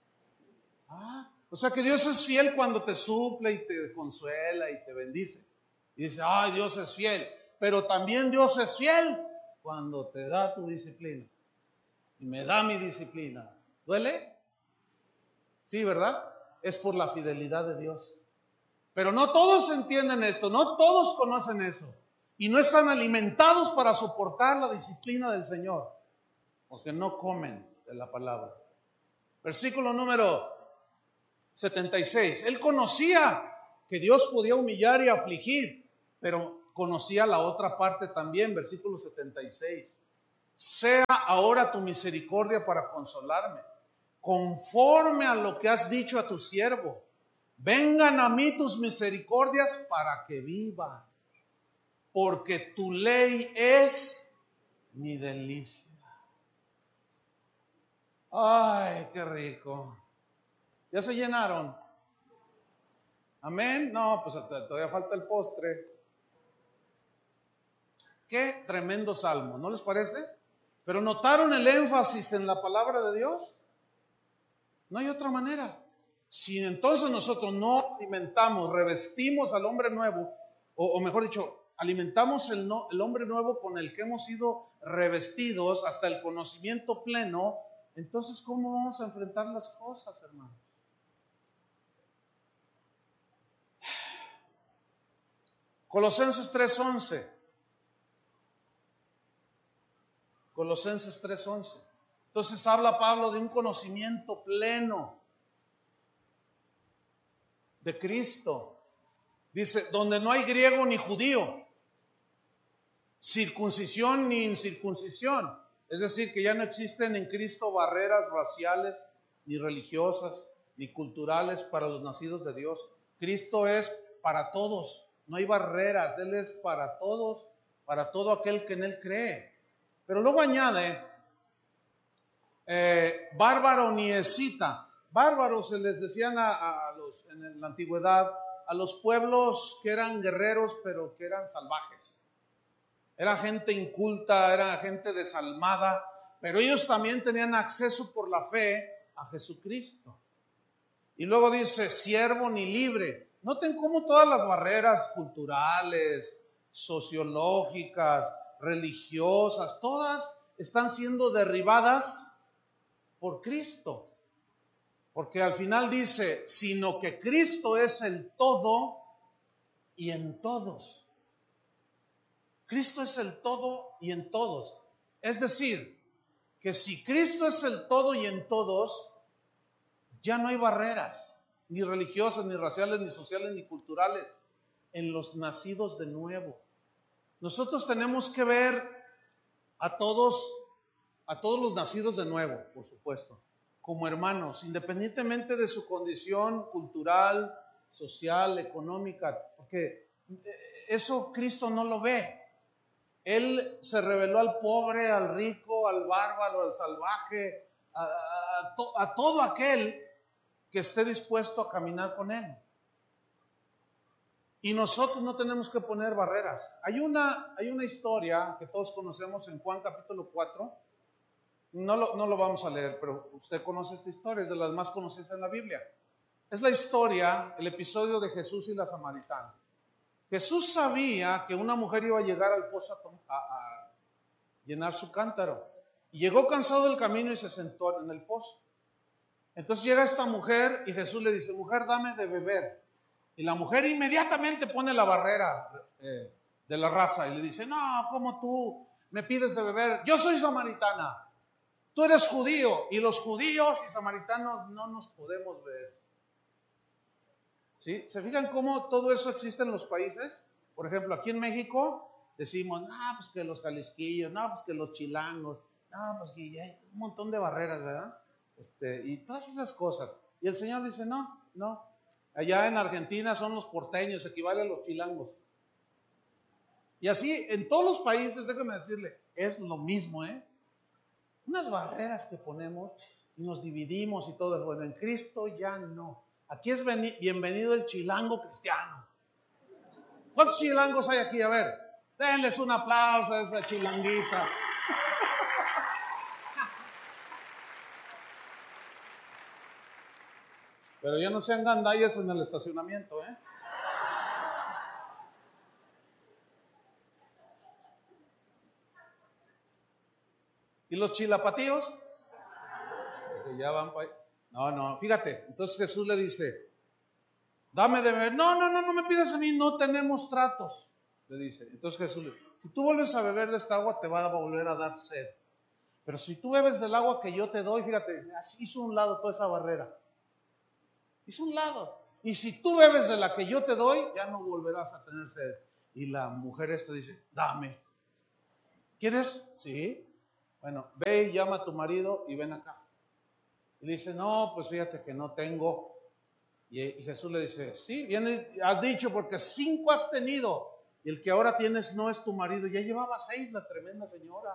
O sea que Dios es fiel cuando te suple y te consuela y te bendice. Y dice, ay, Dios es fiel. Pero también Dios es fiel cuando te da tu disciplina. Y me da mi disciplina. ¿Duele? Sí, ¿verdad? Es por la fidelidad de Dios. Pero no todos entienden esto, no todos conocen eso. Y no están alimentados para soportar la disciplina del Señor. Porque no comen de la palabra. Versículo número 76. Él conocía que Dios podía humillar y afligir, pero conocía la otra parte también, versículo 76. Sea ahora tu misericordia para consolarme, conforme a lo que has dicho a tu siervo. Vengan a mí tus misericordias para que viva, porque tu ley es mi delicia. Ay, qué rico. ¿Ya se llenaron? Amén. No, pues todavía falta el postre. Qué tremendo salmo, ¿no les parece? Pero ¿notaron el énfasis en la palabra de Dios? No hay otra manera. Si entonces nosotros no alimentamos, revestimos al hombre nuevo, o mejor dicho, alimentamos el hombre nuevo con el que hemos sido revestidos hasta el conocimiento pleno, entonces ¿cómo vamos a enfrentar las cosas, hermanos? Colosenses 3:11. Colosenses 3:11. Entonces habla Pablo de un conocimiento pleno de Cristo. Dice, donde no hay griego ni judío, circuncisión ni incircuncisión. Es decir, que ya no existen en Cristo barreras raciales, ni religiosas, ni culturales para los nacidos de Dios. Cristo es para todos, no hay barreras, Él es para todos, para todo aquel que en Él cree. Pero luego añade, bárbaro ni escita. Bárbaros se les decían en la antigüedad a los pueblos que eran guerreros pero que eran salvajes. Era gente inculta, era gente desalmada, pero ellos también tenían acceso por la fe a Jesucristo. Y luego dice, siervo ni libre. Noten cómo todas las barreras culturales, sociológicas, religiosas, todas están siendo derribadas por Cristo. Porque al final dice, sino que Cristo es el todo y en todos. Cristo es el todo y en todos. Es decir, que si Cristo es el todo y en todos, ya no hay barreras, ni religiosas, ni raciales, ni sociales, ni culturales, en los nacidos de nuevo. Nosotros tenemos que ver a todos los nacidos de nuevo, por supuesto, como hermanos, independientemente de su condición cultural, social, económica, porque eso Cristo no lo ve. Él se reveló al pobre, al rico, al bárbaro, al salvaje, a todo aquel que esté dispuesto a caminar con Él. Y nosotros no tenemos que poner barreras. Hay una historia que todos conocemos en Juan capítulo 4. No lo vamos a leer, pero usted conoce esta historia, es de las más conocidas en la Biblia. Es la historia, el episodio de Jesús y la samaritana. Jesús sabía que una mujer iba a llegar al pozo a llenar su cántaro. Y llegó cansado del camino y se sentó en el pozo. Entonces llega esta mujer y Jesús le dice, mujer, dame de beber. Y la mujer inmediatamente pone la barrera de la raza y le dice, no, ¿cómo tú me pides de beber? Yo soy samaritana. Tú eres judío y los judíos y samaritanos no nos podemos ver. ¿Sí? ¿Se fijan cómo todo eso existe en los países? Por ejemplo, aquí en México decimos, pues que los jalisquillos, pues que los chilangos, pues que hay un montón de barreras, ¿verdad? Y todas esas cosas. Y el Señor dice, no. Allá en Argentina son los porteños, equivale a los chilangos. Y así en todos los países, déjame decirle, es lo mismo, Unas barreras que ponemos y nos dividimos y todo es bueno. En Cristo ya no. Aquí es bienvenido el chilango cristiano. ¿Cuántos chilangos hay aquí? A ver, denles un aplauso a esa chilanguiza. Pero ya no sean gandallas en el estacionamiento, ¿Y los chilapatíos? Porque ya van para... No, fíjate. Entonces Jesús le dice, dame de beber. No me pidas a mí, no tenemos tratos. Le dice. Entonces Jesús le dice, si tú vuelves a beber de esta agua, te va a volver a dar sed. Pero si tú bebes del agua que yo te doy, fíjate, así hizo un lado toda esa barrera. Hizo un lado. Y si tú bebes de la que yo te doy, ya no volverás a tener sed. Y la mujer esta dice, dame. ¿Quieres? Sí. Bueno, ve y llama a tu marido y ven acá. Y dice, no, pues fíjate que no tengo. Y Jesús le dice, sí, bien has dicho, porque 5 has tenido. Y el que ahora tienes no es tu marido. Ya llevaba 6 la tremenda señora.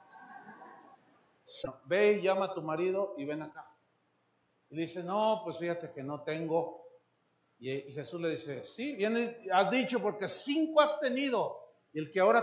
Ve y llama a tu marido y ven acá. Y dice, no, pues fíjate que no tengo. Y Jesús le dice, sí, bien has dicho, porque 5 has tenido. Y el que ahora